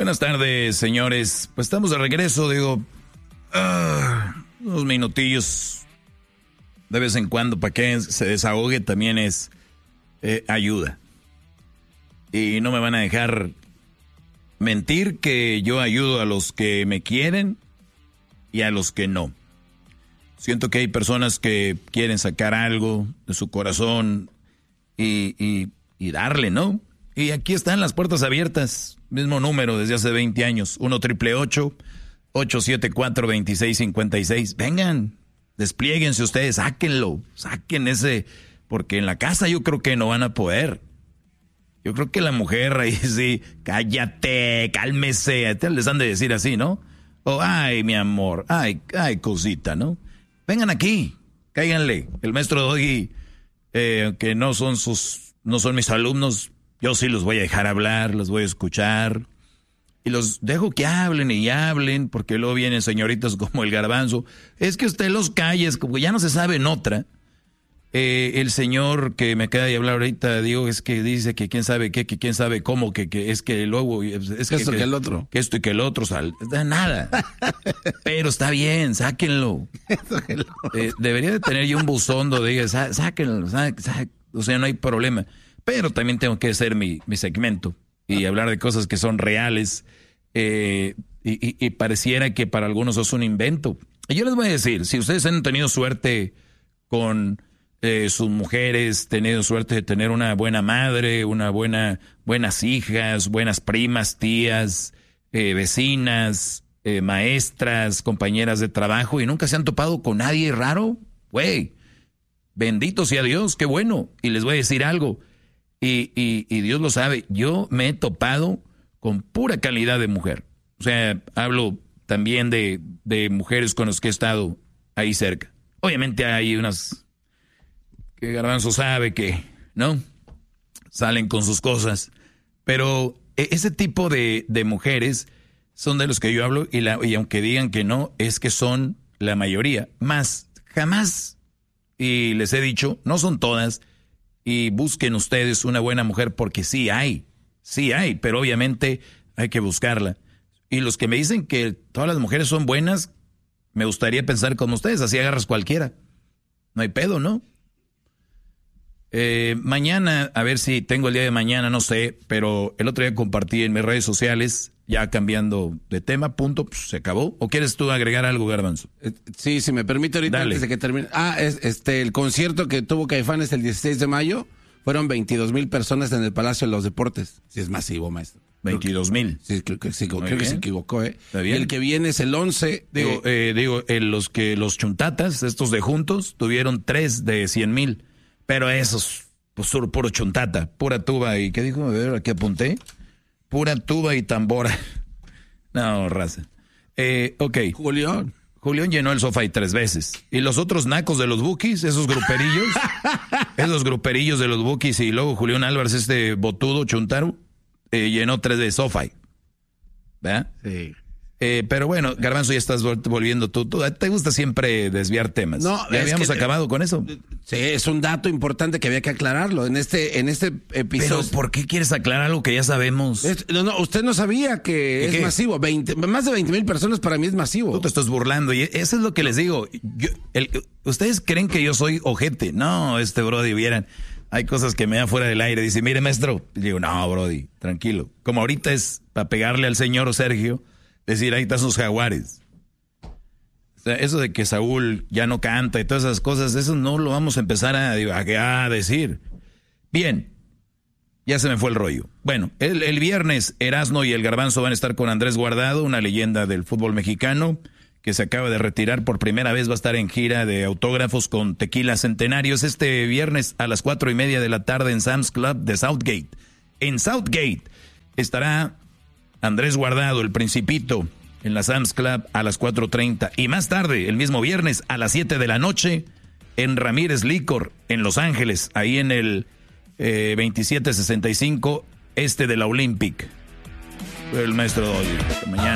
Buenas tardes, señores. Pues estamos de regreso, unos minutillos de vez en cuando para que se desahogue también es ayuda. Y no me van a dejar mentir que yo ayudo a los que me quieren y a los que no. Siento que hay personas que quieren sacar algo de su corazón y darle, ¿no? Y aquí están las puertas abiertas, mismo número desde hace 20 años, 1-888-874-2656. Vengan, desplieguense ustedes, sáquenlo, saquen ese, porque en la casa yo creo que no van a poder. Yo creo que la mujer ahí sí, cállate, cálmese, les han de decir así, ¿no? O, ay, mi amor, ay, cosita, ¿no? Vengan aquí, cáiganle. El maestro Doggy, que no son mis alumnos, yo sí los voy a dejar hablar, los voy a escuchar. Y los dejo que hablen y hablen, porque luego vienen señoritas como el Garbanzo. Es que usted los calles, como ya no se sabe en otra. El señor que me acaba de hablar ahorita, digo, es que dice que quién sabe qué, que quién sabe cómo, que es que luego... Es que esto que el otro. Que esto y que el otro, nada. Pero está bien, sáquenlo. Debería de tener yo un buzón donde diga, sáquenlo, o sea, no hay problema. Pero también tengo que hacer mi segmento y hablar de cosas que son reales. Y pareciera que para algunos es un invento. Y yo les voy a decir, si ustedes han tenido suerte con... sus mujeres, tenido suerte de tener una buena madre, buenas hijas, buenas primas, tías, vecinas, maestras, compañeras de trabajo y nunca se han topado con nadie raro, güey, bendito sea Dios, qué bueno. Y les voy a decir algo, y Dios lo sabe, yo me he topado con pura calidad de mujer. O sea, hablo también de mujeres con las que he estado ahí cerca. Obviamente hay unas... que Garbanzo sabe que, ¿no? Salen con sus cosas. Pero ese tipo de mujeres son de los que yo hablo y aunque digan que no, es que son la mayoría. Más, jamás, y les he dicho, no son todas, y busquen ustedes una buena mujer porque sí hay, pero obviamente hay que buscarla. Y los que me dicen que todas las mujeres son buenas, me gustaría pensar como ustedes, así agarras cualquiera. No hay pedo, ¿no? Mañana, a ver si tengo el día de mañana, no sé, pero el otro día compartí en mis redes sociales, ya cambiando de tema, punto, pues, se acabó. ¿O quieres tú agregar algo, Garbanzo? Sí, si me permite ahorita, dale. Antes de que termine. El concierto que tuvo Caifanes el 16 de mayo, fueron 22,000 personas en el Palacio de los Deportes. Sí, es masivo, maestro. 22,000. Sí, creo que se equivocó, Está bien. El que viene es el 11. Los chuntatas, estos de juntos, tuvieron 3 de 100,000. Pero esos, pues puro chuntata, pura tuba y... ¿Qué dijo? A ver, aquí apunté. Pura tuba y tambora. No, raza. Ok. Julián llenó el sofá 3 veces. Y los otros nacos de los Bukis, esos gruperillos de los Bukis y luego Julián Álvarez, este botudo chuntaro, llenó 3 veces sofá. ¿Verdad? Sí. Pero bueno, Garbanzo, ya estás volviendo tú. Te gusta siempre desviar temas. No, ya habíamos acabado con eso. Sí, es un dato importante que había que aclararlo en este episodio. Pero ¿por qué quieres aclarar algo que ya sabemos? No, usted no sabía que es masivo. Más de 20,000 personas para mí es masivo. Tú te estás burlando y eso es lo que les digo. Ustedes creen que yo soy ojete. No, brody, vieran. Hay cosas que me dan fuera del aire. Dice, mire, maestro. Y digo, no, brody, tranquilo. Como ahorita es para pegarle al señor Sergio, decir, ahí están sus jaguares. O sea, eso de que Saúl ya no canta y todas esas cosas, eso no lo vamos a empezar a decir. Bien, ya se me fue el rollo. Bueno, el viernes Erasmo y el Garbanzo van a estar con Andrés Guardado, una leyenda del fútbol mexicano que se acaba de retirar por primera vez, va a estar en gira de autógrafos con Tequila Centenarios este viernes a las 4:30 de la tarde en Sam's Club de Southgate. En Southgate estará Andrés Guardado, el Principito, en la Sam's Club a las 4:30. Y más tarde, el mismo viernes, a las 7 de la noche, en Ramírez Licor, en Los Ángeles, ahí en el 2765 de la Olympic. El maestro Doggy. Mañana.